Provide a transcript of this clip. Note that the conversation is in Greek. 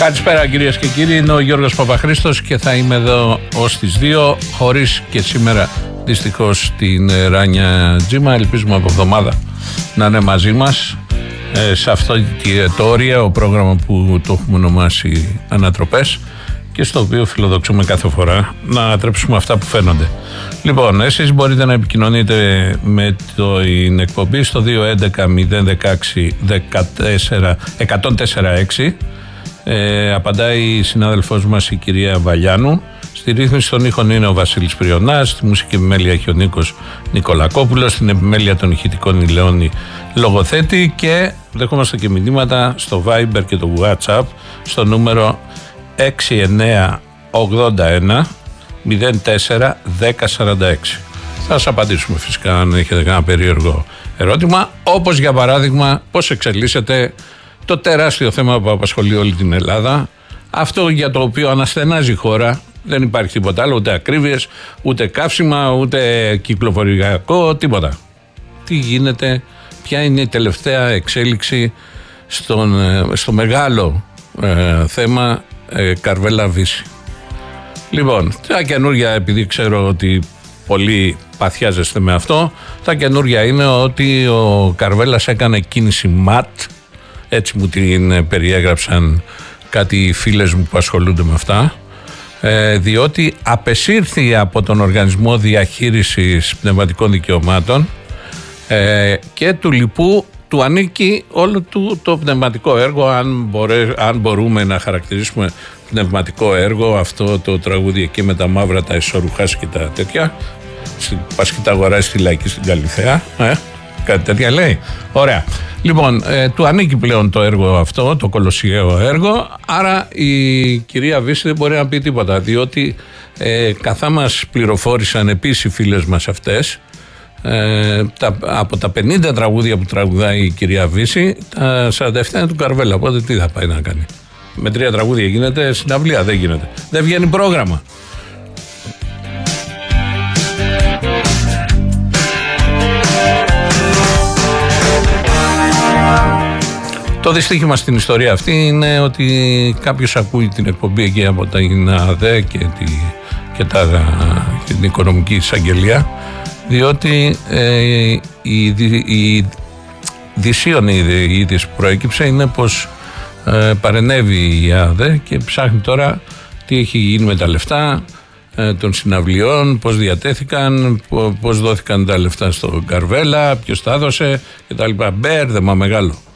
Καλησπέρα κυρίες και κύριοι, είναι ο Γιώργος Παπαχρήστος και θα είμαι εδώ ως τις 2, χωρίς και σήμερα δυστυχώς την Ράνια Τζίμα. Ελπίζουμε από εβδομάδα να είναι μαζί μας σε αυτό το ωριαίο πρόγραμμα που το έχουμε ονομάσει Ανατροπές και στο οποίο φιλοδοξούμε κάθε φορά να τρέψουμε αυτά που φαίνονται. Λοιπόν, εσείς μπορείτε να επικοινωνείτε με την εκπομπή στο 211-016-104-6. Απαντάει η συνάδελφός μας η κυρία Βαλιάνου. Στη ρύθμιση των ήχων είναι ο Βασίλης Πριονάς. Στη μουσική επιμέλεια έχει ο Νίκος Νικολακόπουλος. Στην επιμέλεια των ηχητικών η Λεόνη Λογοθέτη. Και δεχόμαστε και μηνύματα στο Viber και το WhatsApp στο νούμερο 6981 04 1046. Θα σας απαντήσουμε φυσικά αν έχετε κανένα περίεργο ερώτημα, όπως για παράδειγμα πώς εξελίσσεται το τεράστιο θέμα που απασχολεί όλη την Ελλάδα, αυτό για το οποίο αναστενάζει η χώρα. Δεν υπάρχει τίποτα άλλο, ούτε ακρίβειες, ούτε καύσιμα, ούτε κυκλοφοριακό, τίποτα. Τι γίνεται, ποια είναι η τελευταία εξέλιξη στο μεγάλο θέμα Καρβέλα Βύση. Λοιπόν, τα καινούργια, επειδή ξέρω ότι πολλοί παθιάζεστε με αυτό, τα καινούργια είναι ότι ο Καρβέλας έκανε κίνηση ΜΑΤ, έτσι μου την περιέγραψαν κάτι φίλες μου που ασχολούνται με αυτά, διότι απεσύρθη από τον Οργανισμό Διαχείρισης Πνευματικών Δικαιωμάτων και του λοιπού του ανήκει όλο το πνευματικό έργο, αν μπορούμε να χαρακτηρίσουμε πνευματικό έργο αυτό το τραγούδι εκεί με τα μαύρα, τα ισόρουχα και τα τέτοια, στην Πασχητά Αγορά, στη Λαϊκή, στην Καλυθέα, κάτι τέτοια λέει. Ωραία. Λοιπόν, του ανήκει πλέον το έργο αυτό, το κολοσιαίο έργο, άρα η κυρία Βύση δεν μπορεί να πει τίποτα, διότι καθά μας πληροφόρησαν επίσης οι φίλες μας αυτές, από τα 50 τραγούδια που τραγουδάει η κυρία Βύση, τα 47 είναι του Καρβέλα, οπότε τι θα πάει να κάνει? Με 3 τραγούδια γίνεται συναυλία? Δεν γίνεται, δεν βγαίνει πρόγραμμα. Το δυστύχημα στην ιστορία αυτή είναι ότι κάποιος ακούει την εκπομπή εκεί από την ΑΔΕ και την Οικονομική Εισαγγελία, διότι η δυσίωνη είδηση που προέκυψε είναι πως παρενέβη η ΑΔΕ και ψάχνει τώρα τι έχει γίνει με τα λεφτά των συναυλιών, πώς διατέθηκαν, πώς δόθηκαν τα λεφτά στον Καρβέλα, ποιος τα έδωσε κτλ. Μπέρδεμα μεγάλο.